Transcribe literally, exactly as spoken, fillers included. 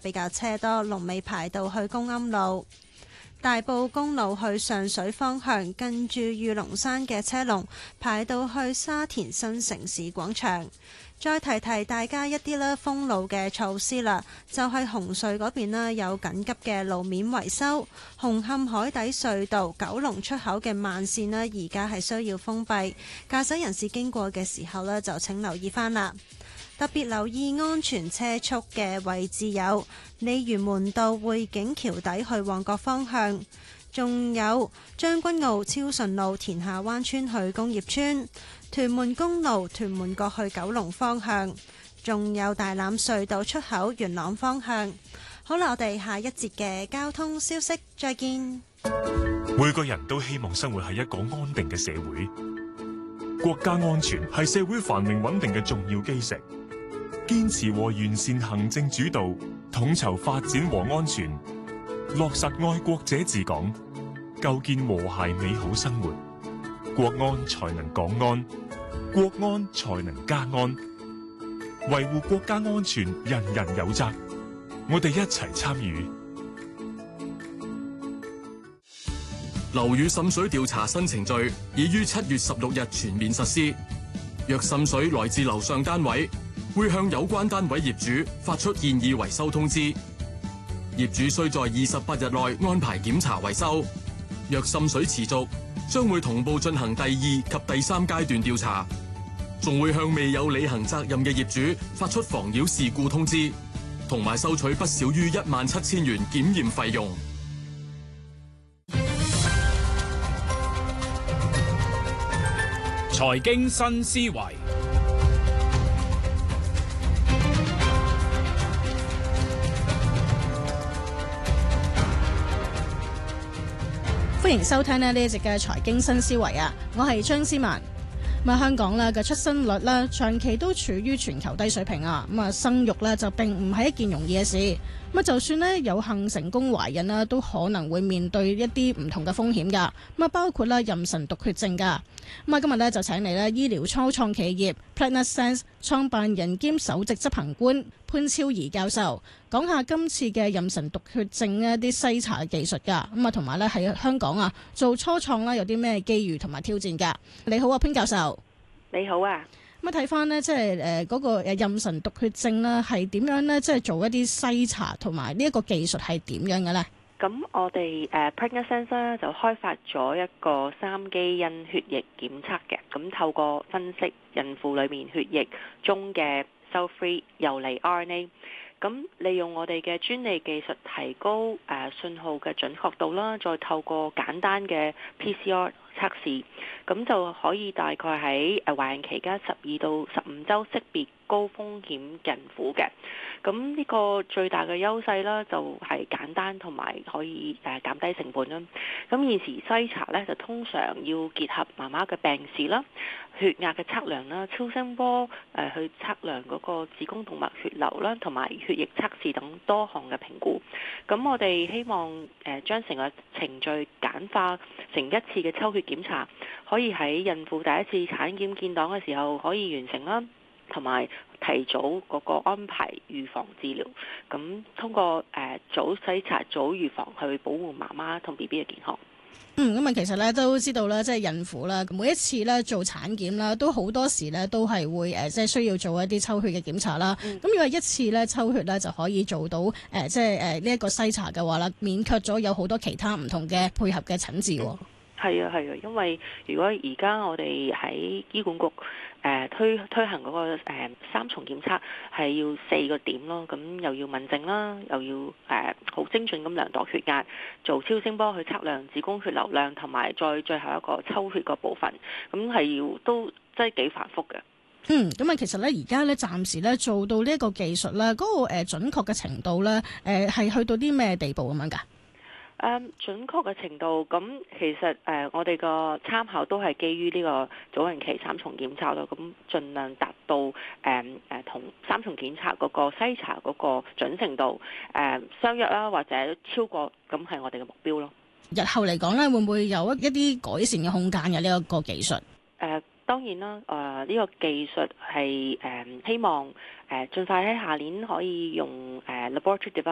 比較車多，龍尾排到去公庵路。大埔公路去上水方向，近住御龍山嘅車龍排到去沙田新城市廣場。再提提大家一啲咧封路嘅措施啦，就係紅隧嗰邊咧有緊急嘅路面維修，紅磡海底隧道九龍出口嘅慢線咧而家係需要封閉，駕駛人士經過嘅時候咧就請留意翻啦。特別留意安全車速嘅位置有鯉魚門道匯景橋底去旺角方向，仲有將軍澳超順路田下灣村去工業村，屯門公路屯門角去九龍方向，仲有大欖隧道出口元朗方向。好啦，我哋下一節嘅交通消息再見。 每個人都希望生活喺一個安定嘅社會，國家安全係社會繁榮穩定嘅重要基石。堅持和完善行政主導，統籌發展和安全，落實愛國者治港，構建和諧美好生活，國安才能港安，國安才能家安。維護國家安全，人人有責，我哋一齊參與。 樓宇滲水調查新程序已於七月十六日全面實施。若滲水來自樓上單位，會向有關單位業主發出建議維修通知。業主需在二十八日內安排檢查維修。若滲水持續，將會同步進行第二及第三階段調查，仲會向未有履行責任嘅業主發出妨擾事故通知，同埋收取不少於一萬七千元檢驗費用。 財經新思維。 歡迎收聽咧呢一節嘅財經新思維啊！我係張思文。咁啊，香港咧嘅出生率咧長期都處於全球低水平啊！咁啊，生育咧就並唔係一件容易嘅事。咁啊，就算咧有幸成功懷孕啦，都可能會面對一啲唔同嘅風險噶。咁啊，包括咧妊娠毒血症噶。咁啊，今日咧就請嚟咧醫療初創企業 Planet Sense 創辦人兼首席執行官潘超儀教授，講下今次嘅妊娠毒血症一啲篩查嘅技術噶。咁啊，同埋咧喺香港啊做初創啦，有啲咩機遇同埋挑戰噶？你好啊，潘教授。 你好啊。 咁啊，睇翻呢，即係誒嗰個誒妊娠毒血症咧，係點樣呢？即係做一啲篩查，同埋呢一個技術係點樣嘅呢？ 咁我哋誒 Pregnant Sense 咧就開發咗一個三基因血液檢測嘅，咁透過分析孕婦裏面血液中嘅 cell-free 游離 R N A， 咁利用我哋嘅專利技術提高誒、呃、信號嘅準確度啦，再透過簡單嘅 P C R 測試，咁就可以大概喺誒懷孕期間十二到十五週識別高風險孕婦嘅。咁呢個最大嘅優勢啦，就係簡單同埋可以誒減低成本啦。咁現時篩查咧就通常要結合媽媽嘅病史啦、血壓嘅測量啦、超聲波誒去測量嗰個子宮動脈血流啦，同埋血液測試等多項嘅評估。咁我哋希望誒將成個程序簡化成一次嘅抽血檢查，可以喺孕婦第一次產檢建檔嘅時候可以完成啦，同埋提早嗰個安排預防治療，咁通過誒、呃、早篩查、早預防去保護媽媽同 B B 嘅健康。 嗯，咁啊，其實咧都知道咧，即係孕婦啦，每一次咧做產檢啦，都好多時咧都係會誒，即係需要做一啲抽血嘅檢查啦。咁、嗯、如果一次咧抽血咧就可以做到誒，即係誒呢一個篩查嘅話啦，免卻咗有好多其他唔同嘅配合嘅診治。 係啊係啊，因為如果而家我哋喺醫管局誒、呃、推推行嗰、那個、呃、三重檢測係要四個點咯，咁又要問症啦，又要誒好、呃、精準咁量度血壓，做超聲波去測量子宮血流量，同埋再最後一個抽血個部分，咁係要都真係幾繁複嘅。 嗯，咁啊，其實咧而家咧暫時咧做到呢一個技術咧，嗰、那個誒準確嘅程度咧，誒係去到啲咩地步咁樣㗎？ 誒、um, 準確嘅程度，咁其實誒、呃、我哋個參考都係基於呢個早孕期三重檢測咯，咁盡量達到誒誒同三重檢測嗰個篩查嗰個準程度誒、呃、相約啦，或者超過，咁係我哋嘅目標咯。 日後嚟講咧，會唔會有一一啲改善嘅空間嘅呢一個技術？誒、 呃、當然啦，誒、呃、呢、這個技術係誒、呃、希望誒盡快喺下年可以用誒、呃、laboratory develop